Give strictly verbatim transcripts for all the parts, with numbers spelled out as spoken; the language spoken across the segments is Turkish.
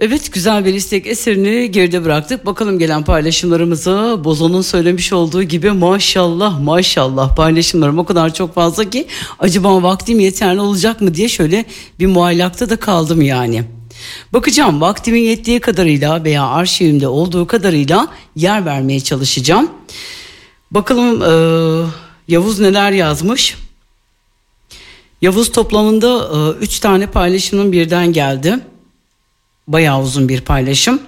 Evet, güzel bir istek eserini geride bıraktık. Bakalım gelen paylaşımlarımıza. Bozo'nun söylemiş olduğu gibi maşallah maşallah paylaşımlarım o kadar çok fazla ki acaba vaktim yeterli olacak mı diye şöyle bir muallakta da kaldım yani. Bakacağım, vaktimin yettiği kadarıyla veya arşivimde olduğu kadarıyla yer vermeye çalışacağım. Bakalım ee, Yavuz neler yazmış. Yavuz toplamında üç tane paylaşımın birden geldi. Bayağı uzun bir paylaşım.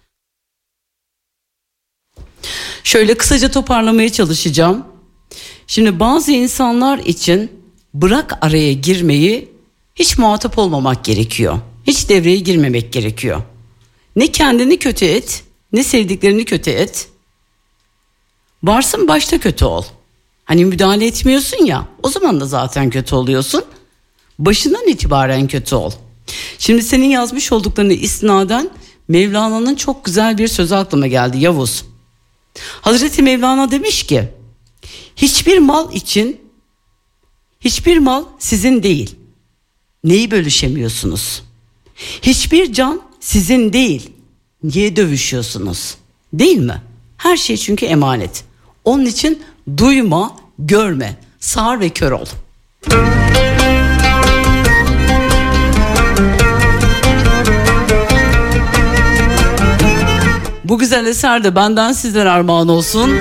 Şöyle kısaca toparlamaya çalışacağım. Şimdi bazı insanlar için bırak araya girmeyi, hiç muhatap olmamak gerekiyor. Hiç devreye girmemek gerekiyor. Ne kendini kötü et, ne sevdiklerini kötü et. Varsın başta kötü ol. Hani müdahale etmiyorsun ya, o zaman da zaten kötü oluyorsun. Başından itibaren kötü ol. Şimdi senin yazmış olduklarına istinaden Mevlana'nın çok güzel bir sözü aklıma geldi Yavuz. Hazreti Mevlana demiş ki, hiçbir mal için, hiçbir mal sizin değil. Neyi bölüşemiyorsunuz? Hiçbir can sizin değil. Niye dövüşüyorsunuz? Değil mi? Her şey çünkü emanet. Onun için duyma, görme, sağır ve kör ol. Bu güzel eser de benden sizlere armağan olsun.